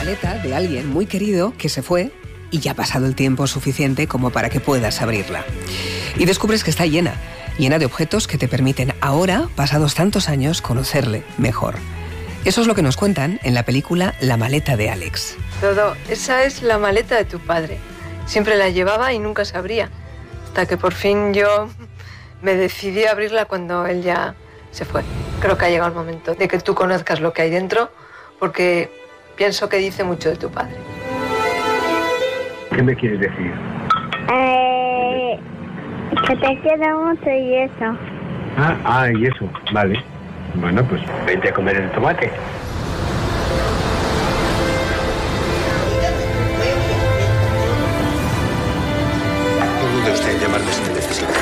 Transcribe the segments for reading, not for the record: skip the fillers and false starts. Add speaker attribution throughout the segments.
Speaker 1: maleta de alguien muy querido que se fue y ya ha pasado el tiempo suficiente como para que puedas abrirla. Y descubres que está llena de objetos que te permiten ahora, pasados tantos años, conocerle mejor. Eso es lo que nos cuentan en la película La maleta de Alex.
Speaker 2: Dodo, esa es la maleta de tu padre. Siempre la llevaba y nunca se abría. Hasta que por fin yo me decidí a abrirla cuando él ya se fue. Creo que ha llegado el momento de que tú conozcas lo que hay dentro, porque pienso que dice mucho de tu padre.
Speaker 3: ¿Qué me quieres decir?
Speaker 4: Que te quiero mucho y eso.
Speaker 3: Y eso, vale. Bueno, pues vente a comer el tomate.
Speaker 5: No dude usted llamarme si me necesita.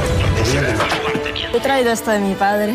Speaker 6: He traído esto de mi padre.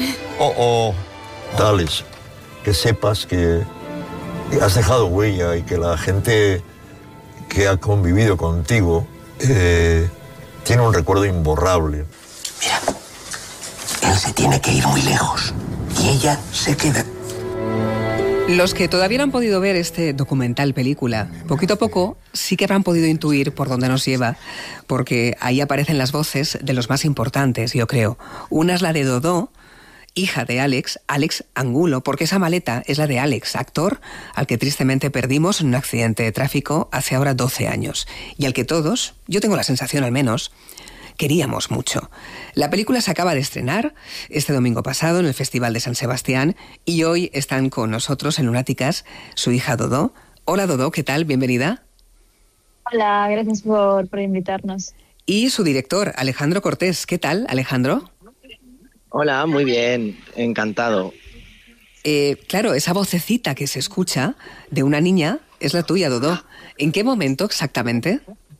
Speaker 7: Alex, que sepas que has dejado huella y que la gente que ha convivido contigo tiene un recuerdo imborrable.
Speaker 5: Mira, él se tiene que ir muy lejos y ella se queda.
Speaker 1: Los que todavía no han podido ver este documental película, poquito a poco sí que habrán podido intuir por dónde nos lleva, porque ahí aparecen las voces de los más importantes, yo creo. Una es la de Dodó, hija de Alex Angulo, porque esa maleta es la de Alex, actor al que tristemente perdimos en un accidente de tráfico hace ahora 12 años, y al que todos, yo tengo la sensación al menos, queríamos mucho. La película se acaba de estrenar este domingo pasado en el Festival de San Sebastián y hoy están con nosotros en Lunáticas su hija Dodó. Hola Dodó, ¿qué tal? Bienvenida.
Speaker 6: Hola, gracias por invitarnos.
Speaker 1: Y su director, Alejandro Cortés. ¿Qué tal, Alejandro?
Speaker 8: Hola, muy bien, encantado.
Speaker 1: Claro, esa vocecita que se escucha de una niña es la tuya, Dodó. ¿En qué momento exactamente?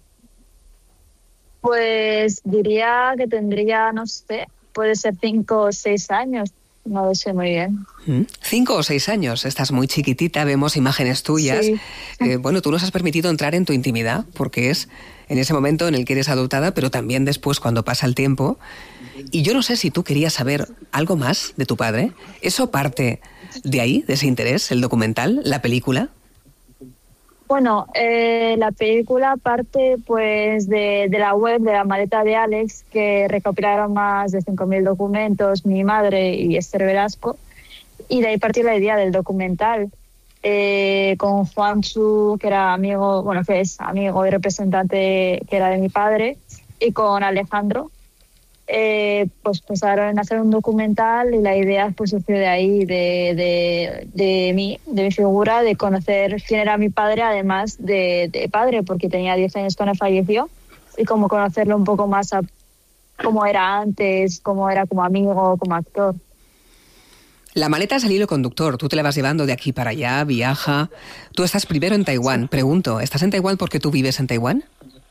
Speaker 6: Pues diría que tendría, no sé, puede ser 5 o 6 años, no lo sé muy bien.
Speaker 1: 5 o 6 años, estás muy chiquitita, vemos imágenes tuyas.
Speaker 6: Sí.
Speaker 1: Bueno, tú nos has permitido entrar en tu intimidad, porque es en ese momento en el que eres adoptada, pero también después cuando pasa el tiempo. Y yo no sé si tú querías saber algo más de tu padre. ¿Eso parte de ahí, de ese interés, el documental, la película?
Speaker 6: Bueno, la película parte pues de la web de La maleta de Alex, que recopilaron más de 5.000 documentos, mi madre y Esther Velasco, y de ahí partió la idea del documental, con Juanchu, que era amigo, bueno, que es amigo y representante que era de mi padre, y con Alejandro. Pues pensaron en hacer un documental y la idea pues surgió de ahí, de mi figura, de conocer quién era mi padre, además de padre, porque tenía 10 años cuando falleció, y como conocerlo un poco más a cómo era antes, cómo era como amigo, como actor.
Speaker 1: La maleta es el hilo conductor, tú te la vas llevando de aquí para allá, viaja. Tú estás primero en Taiwán, pregunto, ¿estás en Taiwán porque tú vives en Taiwán?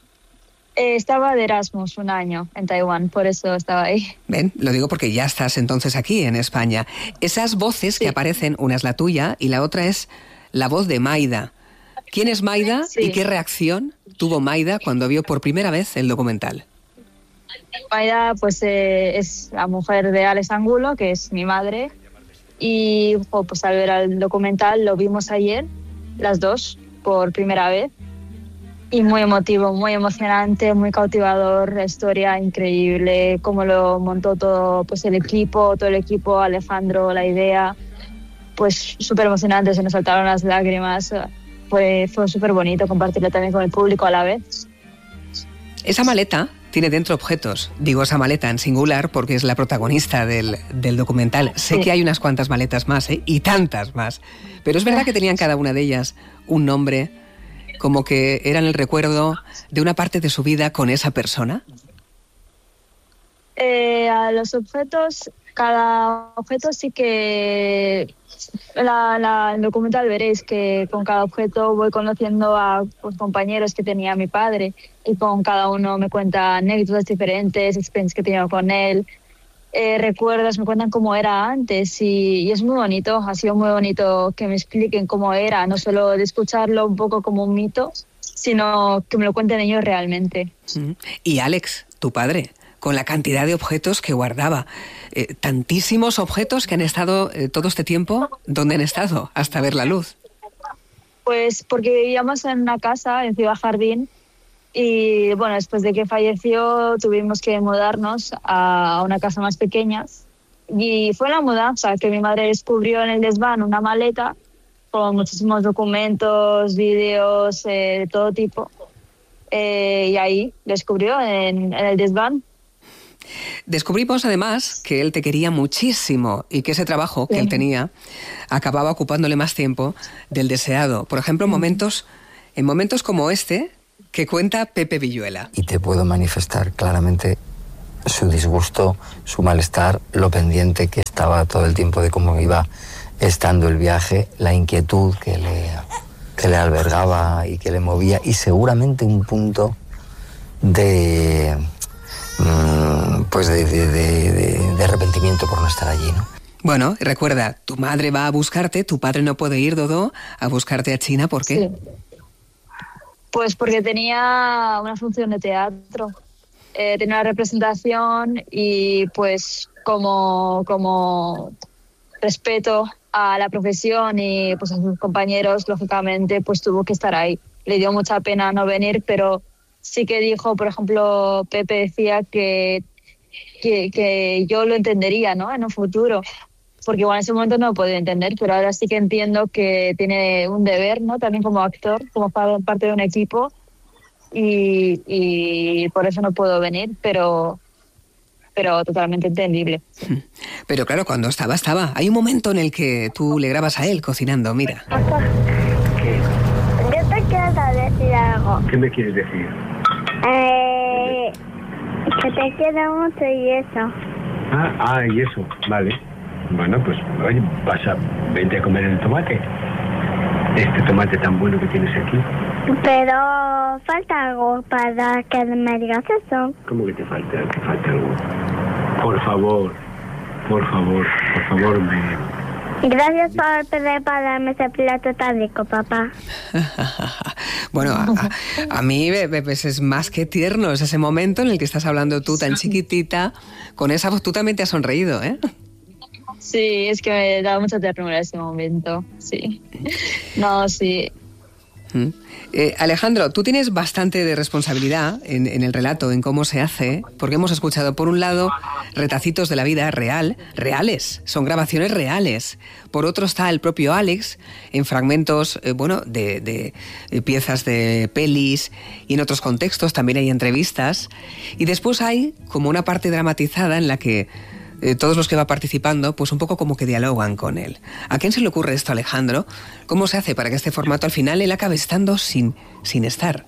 Speaker 6: Estaba de Erasmus un año en Taiwán, por eso estaba ahí.
Speaker 1: Ven, lo digo porque ya estás entonces aquí en España. Esas voces que aparecen, una es la tuya y la otra es la voz de Maida. ¿Quién es Maida y qué reacción tuvo Maida cuando vio por primera vez el documental?
Speaker 6: Maida pues es la mujer de Alex Angulo, que es mi madre, y pues al ver el documental lo vimos ayer, las dos, por primera vez. Y muy emotivo, muy emocionante, muy cautivador, la historia increíble, cómo lo montó todo el equipo, Alejandro, la idea, pues súper emocionante, se nos saltaron las lágrimas, fue súper bonito compartirlo también con el público a la vez.
Speaker 1: Esa maleta tiene dentro objetos, digo esa maleta en singular porque es la protagonista del documental. Sé que hay unas cuantas maletas más, y tantas más, pero es verdad que tenían cada una de ellas un nombre, como que eran el recuerdo de una parte de su vida con esa persona.
Speaker 6: A los objetos, cada objeto sí que... En el documental veréis que con cada objeto voy conociendo a compañeros que tenía mi padre, y con cada uno me cuenta anécdotas diferentes, experiencias que he tenido con él, recuerdos, me cuentan cómo era antes, y es muy bonito, ha sido muy bonito que me expliquen cómo era, no solo de escucharlo un poco como un mito, sino que me lo cuenten ellos realmente.
Speaker 1: Y Alex, tu padre, con la cantidad de objetos que guardaba, tantísimos objetos que han estado todo este tiempo, ¿dónde han estado hasta ver la luz?
Speaker 6: Pues porque vivíamos en una casa en Ciudad Jardín y bueno, después de que falleció tuvimos que mudarnos a una casa más pequeña y fue la mudanza que mi madre descubrió en el desván una maleta con muchísimos documentos, vídeos, de todo tipo y ahí descubrió en el desván.
Speaker 1: Descubrimos además que él te quería muchísimo y que ese trabajo que él tenía acababa ocupándole más tiempo del deseado. Por ejemplo, en momentos como este que cuenta Pepe Villuela.
Speaker 9: Y te puedo manifestar claramente su disgusto, su malestar, lo pendiente que estaba todo el tiempo de cómo iba estando el viaje, la inquietud que le albergaba y que le movía, y seguramente un punto de arrepentimiento por no estar allí, ¿no?
Speaker 1: Bueno, recuerda, tu madre va a buscarte, tu padre no puede ir, Dodó, a buscarte a China, ¿por qué?
Speaker 6: Sí. Pues porque tenía una función de teatro, tenía una representación y pues como respeto a la profesión y pues a sus compañeros, lógicamente, pues tuvo que estar ahí. Le dio mucha pena no venir, pero sí que dijo, por ejemplo, Pepe decía que yo lo entendería, ¿no?, en un futuro, porque igual en ese momento no lo podía entender, pero ahora sí que entiendo que tiene un deber, ¿no?, también como actor, como parte de un equipo, y por eso no puedo venir, pero totalmente entendible.
Speaker 1: Pero claro, cuando estaba. Hay un momento en el que tú le grabas a él cocinando, mira.
Speaker 4: Papá,
Speaker 3: ¿Qué?
Speaker 4: yo te quiero decir algo.
Speaker 3: ¿Qué me quieres decir?
Speaker 4: Que te quiero mucho y eso.
Speaker 3: Y eso, vale. Bueno, pues, oye, vente a comer el tomate. Este tomate tan bueno que tienes aquí.
Speaker 4: Pero falta algo para que me digas eso.
Speaker 3: ¿Cómo que te falta algo? Por favor,
Speaker 4: Gracias por prepararme ese plato tan rico, papá.
Speaker 1: Bueno, a mí pues, es más que tierno, es ese momento en el que estás hablando tú tan chiquitita, con esa voz. Tú también te has sonreído, ¿eh?
Speaker 6: Sí, es que me da mucha ternura ese momento, sí. No, sí.
Speaker 1: Alejandro, tú tienes bastante de responsabilidad en el relato, en cómo se hace, porque hemos escuchado, por un lado, retacitos de la vida reales, son grabaciones reales. Por otro está el propio Alex, en fragmentos, de piezas de pelis, y en otros contextos también hay entrevistas. Y después hay como una parte dramatizada en la que todos los que va participando, pues un poco como que dialogan con él. ¿A quién se le ocurre esto, Alejandro? ¿Cómo se hace para que este formato al final él acabe estando sin estar?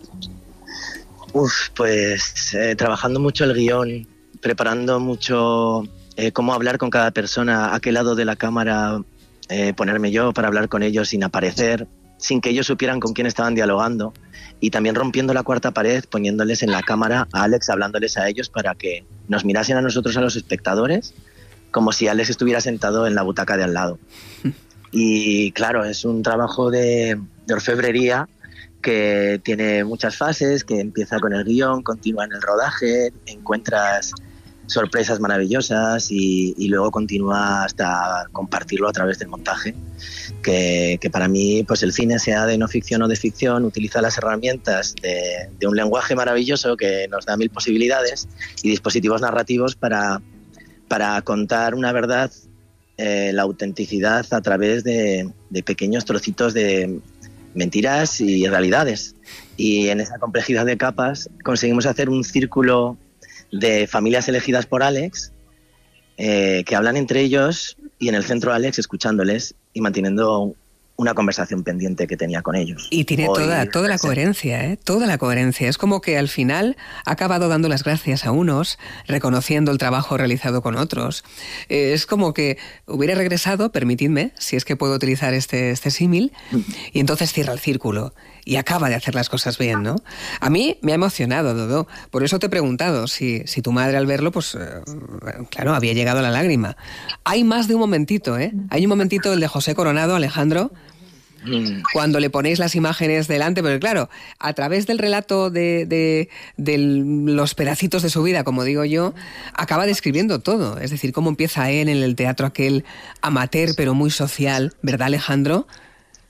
Speaker 8: Pues trabajando mucho el guión, preparando mucho cómo hablar con cada persona, a qué lado de la cámara ponerme yo para hablar con ellos sin aparecer, sin que ellos supieran con quién estaban dialogando, y también rompiendo la cuarta pared, poniéndoles en la cámara a Alex, hablándoles a ellos para que nos mirasen a nosotros, a los espectadores, como si Alex estuviera sentado en la butaca de al lado. Y claro, es un trabajo de orfebrería que tiene muchas fases, que empieza con el guión, continúa en el rodaje, encuentras sorpresas maravillosas y luego continúa hasta compartirlo a través del montaje, que para mí, pues el cine, sea de no ficción o de ficción, utiliza las herramientas de un lenguaje maravilloso que nos da mil posibilidades y dispositivos narrativos para contar una verdad, la autenticidad a través de pequeños trocitos de mentiras y realidades. Y en esa complejidad de capas conseguimos hacer un círculo de familias elegidas por Alex, que hablan entre ellos, y en el centro Alex escuchándoles y manteniendo una conversación pendiente que tenía con ellos.
Speaker 1: Y tiene toda la coherencia, ¿eh? Toda la coherencia. Es como que al final ha acabado dando las gracias a unos, reconociendo el trabajo realizado con otros. Es como que hubiera regresado, permitidme, si es que puedo utilizar este símil, y entonces cierra el círculo y acaba de hacer las cosas bien, ¿no? A mí me ha emocionado, Dodó. Por eso te he preguntado si tu madre, al verlo, pues claro, había llegado a la lágrima. Hay más de un momentito, ¿eh? Hay un momentito, el de José Coronado, Alejandro, cuando le ponéis las imágenes delante, pero claro, a través del relato de los pedacitos de su vida, como digo yo, acaba describiendo todo. Es decir, cómo empieza él en el teatro aquel amateur pero muy social, ¿verdad, Alejandro?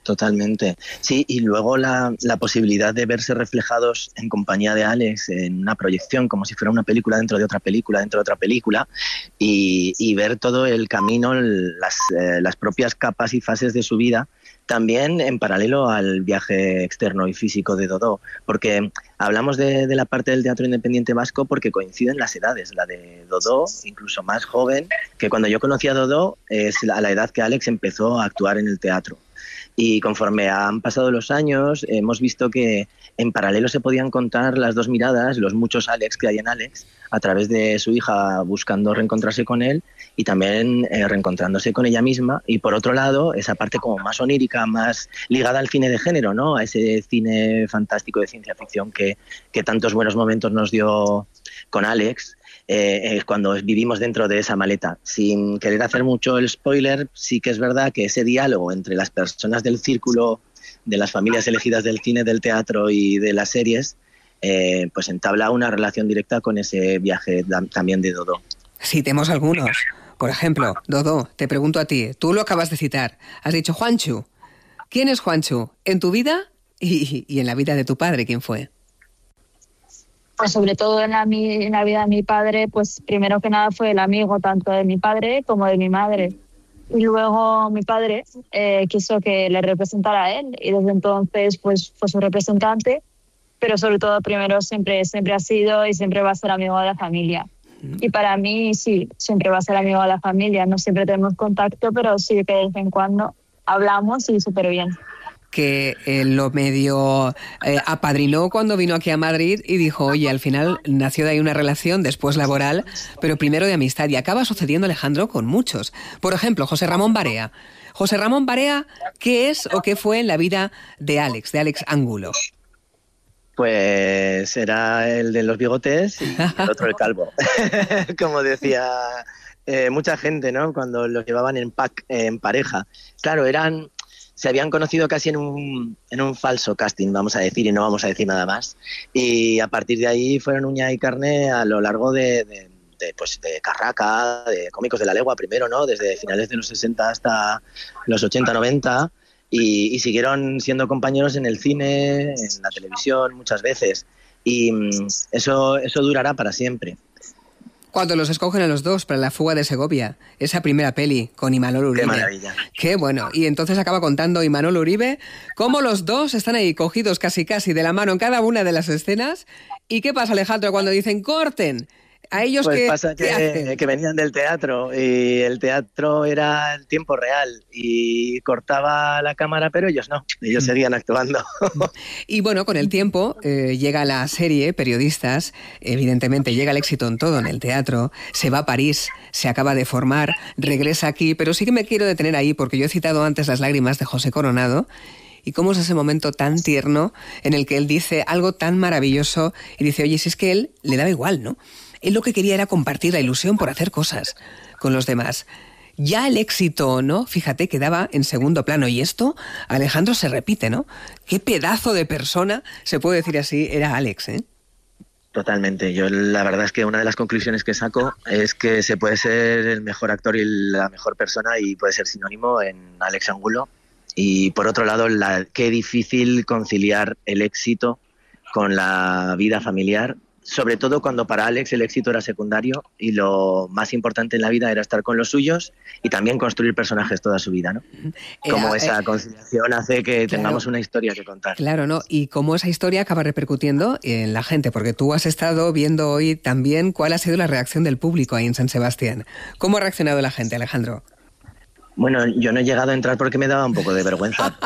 Speaker 8: Totalmente. Sí, y luego la posibilidad de verse reflejados en compañía de Alex en una proyección, como si fuera una película dentro de otra película, dentro de otra película, y ver todo el camino, las propias capas y fases de su vida, también en paralelo al viaje externo y físico de Dodó, porque hablamos de la parte del teatro independiente vasco porque coinciden las edades, la de Dodó, incluso más joven, que cuando yo conocí a Dodó es a la edad que Alex empezó a actuar en el teatro. Y conforme han pasado los años, hemos visto que en paralelo se podían contar las dos miradas, los muchos Alex que hay en Alex, a través de su hija buscando reencontrarse con él y también reencontrándose con ella misma. Y por otro lado, esa parte como más onírica, más ligada al cine de género, ¿no? A ese cine fantástico de ciencia ficción que tantos buenos momentos nos dio con Alex. Cuando vivimos dentro de esa maleta. Sin querer hacer mucho el spoiler, sí que es verdad que ese diálogo entre las personas del círculo, de las familias elegidas del cine, del teatro y de las series, pues entabla una relación directa con ese viaje también de Dodó.
Speaker 1: Citemos algunos. Por ejemplo, Dodó, te pregunto a ti, tú lo acabas de citar, has dicho Juanchu. ¿Quién es Juanchu? ¿En tu vida y en la vida de tu padre? ¿Quién fue?
Speaker 6: Pues sobre todo en la vida de mi padre, pues primero que nada fue el amigo tanto de mi padre como de mi madre. Y luego mi padre quiso que le representara a él y desde entonces pues fue su representante, pero sobre todo primero siempre ha sido y siempre va a ser amigo de la familia. Y para mí sí, siempre va a ser amigo de la familia. No siempre tenemos contacto, pero sí que de vez en cuando hablamos y súper bien.
Speaker 1: Que lo medio apadrinó cuando vino aquí a Madrid y dijo, oye, al final nació de ahí una relación, después laboral, pero primero de amistad. Y acaba sucediendo, Alejandro, con muchos. Por ejemplo, José Ramón Barea. José Ramón Barea, ¿qué es o qué fue en la vida de Alex Ángulo?
Speaker 8: Pues era el de los bigotes y el otro el calvo. Como decía mucha gente, ¿no? Cuando los llevaban en pack, en pareja. Claro, se habían conocido casi en un falso casting, vamos a decir, y no vamos a decir nada más. Y a partir de ahí fueron uña y carne a lo largo de Carraca, de Cómicos de la Legua primero, ¿no? Desde finales de los 60 hasta los 80, 90. Y siguieron siendo compañeros en el cine, en la televisión, muchas veces. Y eso durará para siempre.
Speaker 1: Cuando los escogen a los dos para La fuga de Segovia, esa primera peli con Imanol Uribe.
Speaker 8: Qué maravilla.
Speaker 1: Qué bueno. Y entonces acaba contando Imanol Uribe cómo los dos están ahí cogidos casi de la mano en cada una de las escenas. ¿Y qué pasa, Alejandro, cuando dicen corten? A ellos
Speaker 8: pues pasa que venían del teatro y el teatro era el tiempo real y cortaba la cámara, pero ellos no, ellos seguían actuando.
Speaker 1: Y bueno, con el tiempo llega la serie Periodistas, evidentemente llega el éxito en todo, en el teatro, se va a París, se acaba de formar, regresa aquí, pero sí que me quiero detener ahí porque yo he citado antes Las lágrimas de José Coronado. Y cómo es ese momento tan tierno en el que él dice algo tan maravilloso y dice, oye, si es que él le daba igual, ¿no? Él lo que quería era compartir la ilusión por hacer cosas con los demás. Ya el éxito, ¿no? Fíjate, quedaba en segundo plano. Y esto, Alejandro, se repite, ¿no? Qué pedazo de persona, se puede decir así, era Alex, ¿eh?
Speaker 8: Totalmente. Yo la verdad es que una de las conclusiones que saco es que se puede ser el mejor actor y la mejor persona y puede ser sinónimo en Alex Ángulo. Y por otro lado, qué difícil conciliar el éxito con la vida familiar, sobre todo cuando para Alex el éxito era secundario y lo más importante en la vida era estar con los suyos y también construir personajes toda su vida, ¿no? Como esa conciliación hace que tengamos una historia que contar.
Speaker 1: Claro, ¿no? Y cómo esa historia acaba repercutiendo en la gente, porque tú has estado viendo hoy también cuál ha sido la reacción del público ahí en San Sebastián. ¿Cómo ha reaccionado la gente, Alejandro?
Speaker 8: Bueno, yo no he llegado a entrar porque me daba un poco de vergüenza,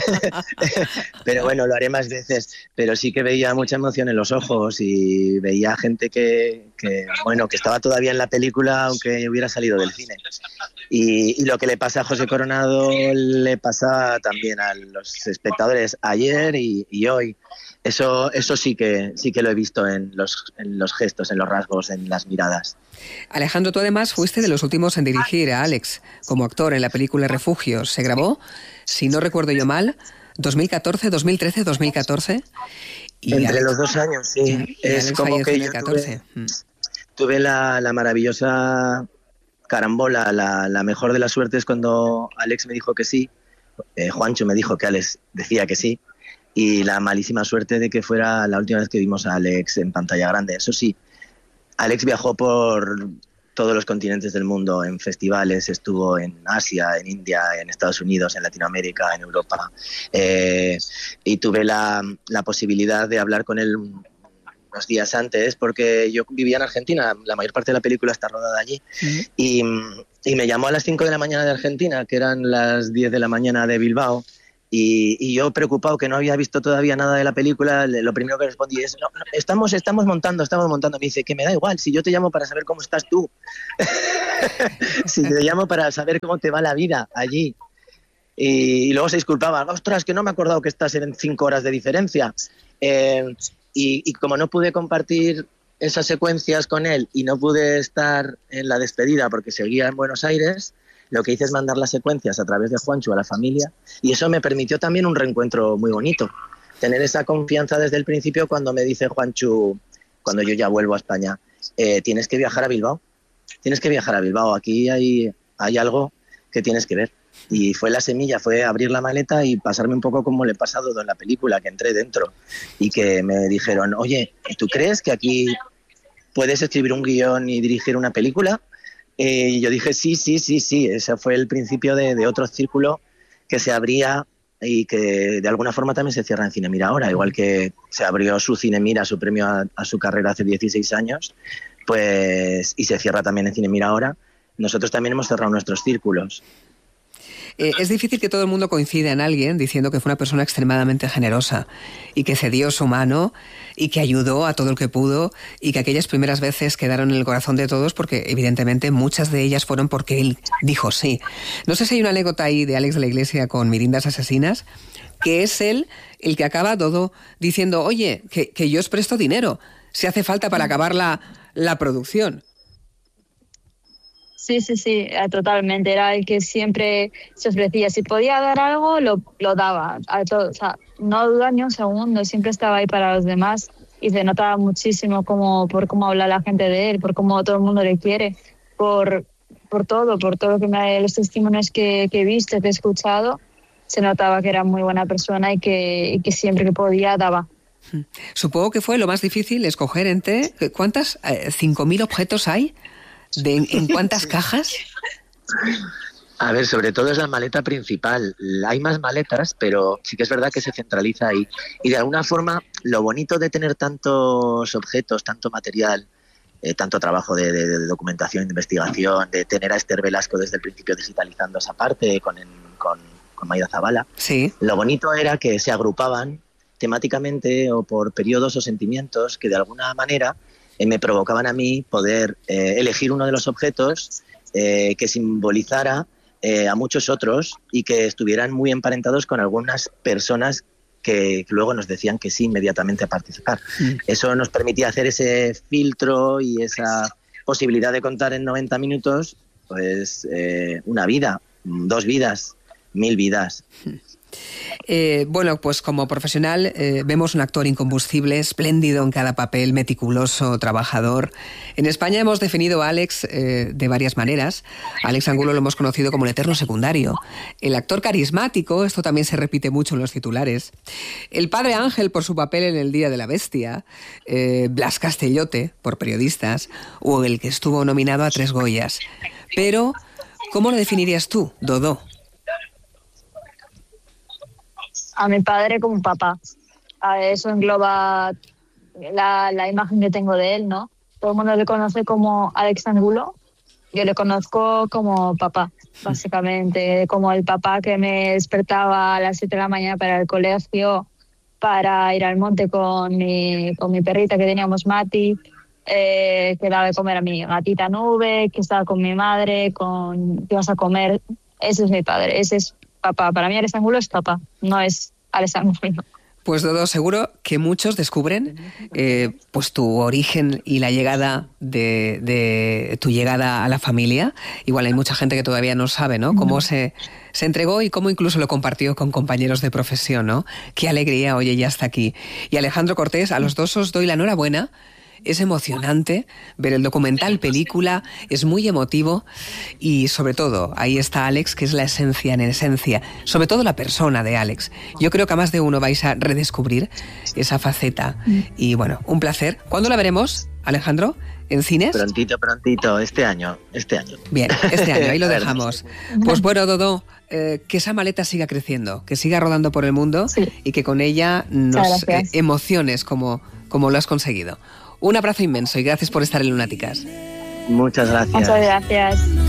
Speaker 8: pero bueno, lo haré más veces. Pero sí que veía mucha emoción en los ojos y veía gente que estaba todavía en la película aunque hubiera salido del cine. Y lo que le pasa a José Coronado le pasa también a los espectadores ayer y hoy. Eso sí que lo he visto en los gestos, en los rasgos, en las miradas.
Speaker 1: Alejandro, tú además fuiste de los últimos en dirigir a Alex como actor en la película Refugios. Se grabó, si no recuerdo yo mal, 2014, 2013, 2014.
Speaker 8: Entre los 2 años, sí. Es como que yo tuve la maravillosa carambola, la mejor de las suertes cuando Alex me dijo que sí. Juancho me dijo que Alex decía que sí, y la malísima suerte de que fuera la última vez que vimos a Alex en pantalla grande. Eso sí, Alex viajó por todos los continentes del mundo en festivales, estuvo en Asia, en India, en Estados Unidos, en Latinoamérica, en Europa, y tuve la posibilidad de hablar con él unos días antes, porque yo vivía en Argentina, la mayor parte de la película está rodada allí, y me llamó a las 5 de la mañana de Argentina, que eran las 10 de la mañana de Bilbao, y yo, preocupado que no había visto todavía nada de la película, lo primero que respondí es: no, estamos montando. Me dice que me da igual, si yo te llamo para saber cómo estás tú. Si te llamo para saber cómo te va la vida allí. Y luego se disculpaba: ostras, que no me he acordado que estás en 5 horas de diferencia. Y como no pude compartir esas secuencias con él y no pude estar en la despedida porque seguía en Buenos Aires, lo que hice es mandar las secuencias a través de Juancho a la familia, y eso me permitió también un reencuentro muy bonito. Tener esa confianza desde el principio cuando me dice Juancho, cuando yo ya vuelvo a España: tienes que viajar a Bilbao, aquí hay algo que tienes que ver. Y fue la semilla, fue abrir la maleta y pasarme un poco como le he pasado en la película, que entré dentro y que me dijeron: oye, ¿tú crees que aquí puedes escribir un guión y dirigir una película? Y yo dije sí. Ese fue el principio de otro círculo que se abría y que de alguna forma también se cierra en Cinemira ahora, igual que se abrió su Cinemira, su premio a su carrera hace 16 años, pues, y se cierra también en Cinemira ahora. Nosotros también hemos cerrado nuestros círculos.
Speaker 1: Es difícil que todo el mundo coincida en alguien diciendo que fue una persona extremadamente generosa y que cedió su mano y que ayudó a todo el que pudo, y que aquellas primeras veces quedaron en el corazón de todos, porque evidentemente muchas de ellas fueron porque él dijo sí. No sé si hay una anécdota ahí de Alex de la Iglesia con Mirindas Asesinas, que es él el que acaba todo diciendo: oye, que yo os presto dinero si hace falta para acabar la producción.
Speaker 6: Sí, totalmente. Era el que siempre se ofrecía. Si podía dar algo, lo daba a todos. O sea, no dudaba ni un segundo, siempre estaba ahí para los demás, y se notaba muchísimo por cómo habla la gente de él, por cómo todo el mundo le quiere, por todo los testimonios que he visto, que he escuchado. Se notaba que era muy buena persona y que siempre que podía daba.
Speaker 1: Supongo que fue lo más difícil escoger entre... ¿Cuántas? ¿5.000 objetos hay? ¿En cuántas cajas?
Speaker 8: A ver, sobre todo es la maleta principal. Hay más maletas, pero sí que es verdad que se centraliza ahí. Y de alguna forma, lo bonito de tener tantos objetos, tanto material, tanto trabajo de documentación, de investigación, de tener a Esther Velasco desde el principio digitalizando esa parte con Mayra Zabala.
Speaker 1: Sí.
Speaker 8: Lo bonito era que se agrupaban temáticamente o por periodos o sentimientos que de alguna manera me provocaban a mí poder elegir uno de los objetos que simbolizara a muchos otros y que estuvieran muy emparentados con algunas personas que luego nos decían que sí inmediatamente a participar. Eso nos permitía hacer ese filtro y esa posibilidad de contar en 90 minutos pues una vida, 2 vidas, 1000 vidas.
Speaker 1: Bueno, pues como profesional vemos un actor incombustible, espléndido en cada papel, meticuloso, trabajador. En España hemos definido a Alex de varias maneras. A Alex Angulo lo hemos conocido como el eterno secundario. El actor carismático, esto también se repite mucho en los titulares. El padre Ángel por su papel en El Día de la Bestia. Blas Castellote por Periodistas. O el que estuvo nominado a 3 Goyas. Pero, ¿cómo lo definirías tú, Dodó?
Speaker 6: A mi padre como papá. Eso engloba la imagen que tengo de él, ¿no? Todo el mundo le conoce como Alex Angulo. Yo le conozco como papá, básicamente. Como el papá que me despertaba a las 7 de la mañana para ir al colegio, para ir al monte con mi perrita que teníamos, Mati, que daba de comer a mi gatita Nube, que estaba con mi madre, que ibas a comer. Ese es mi padre, ese es papá. Para mí Alex Angulo es papá, no es Alex Angulo.
Speaker 1: Pues Dodó, seguro que muchos descubren pues tu origen y la llegada de tu llegada a la familia. Igual hay mucha gente que todavía no sabe, ¿no? Cómo se entregó y cómo incluso lo compartió con compañeros de profesión, ¿no? Qué alegría, oye, ya está aquí. Y Alejandro Cortés, a los dos os doy la enhorabuena. Es emocionante ver el documental, película, es muy emotivo y sobre todo ahí está Alex, que es la esencia en esencia, sobre todo la persona de Alex. Yo creo que a más de uno vais a redescubrir esa faceta y bueno, un placer. ¿Cuándo la veremos, Alejandro? ¿En cines?
Speaker 8: Prontito, este año.
Speaker 1: Bien, este año, ahí lo dejamos. Pues bueno, Dodó, que esa maleta siga creciendo, que siga rodando por el mundo y que con ella nos emociones como lo has conseguido. Un abrazo inmenso y gracias por estar en Lunáticas.
Speaker 8: Muchas gracias.
Speaker 6: Muchas gracias.